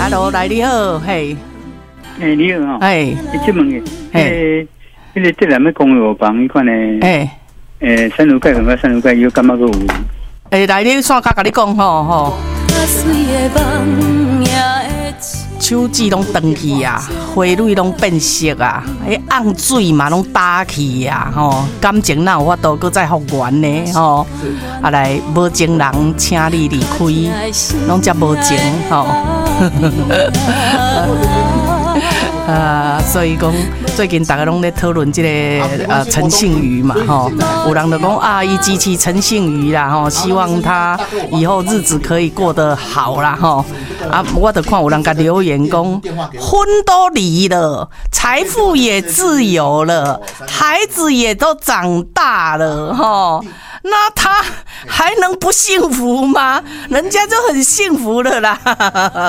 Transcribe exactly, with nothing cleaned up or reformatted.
，Hello， 来你好，嘿， 哎，你好哈， 哎， 你这问嘅，诶，迄个这两个公路房迄款诶， 哎， 诶，三路街同埋三路街有感觉个有， 哎，来你线卡甲你讲吼吼。手指拢断去啊，花蕊拢变色啊，迄红水嘛拢打去啊，吼，感情哪有法度搁再复原呢？吼，啊来无情人，请你离开，拢遮无情吼。啊，所以讲最近大家拢在讨论这个呃陈幸妤嘛，吼，有人就讲啊，伊支持陈幸妤啦，吼，希望他以后日子可以过得好啦，吼。啊，我就看有人甲留言讲，婚都离了，财富也自由了，孩子也都长大了，吼。那他还能不幸福吗？人家就很幸福了啦。